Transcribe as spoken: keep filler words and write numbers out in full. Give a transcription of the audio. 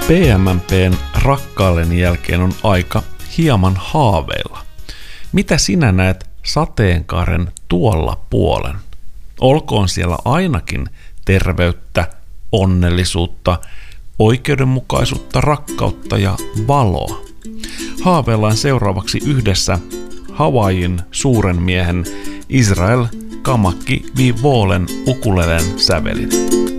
P M M P:n Rakkaalleni jälkeen on aika hieman haaveilla. Mitä sinä näet sateenkaaren tuolla puolen? Olkoon siellä ainakin terveyttä, onnellisuutta, oikeudenmukaisuutta, rakkautta ja valoa. Haaveillaan seuraavaksi yhdessä Havaijin suuren miehen Israel Kamakki Vivolen ukulelen sävelin.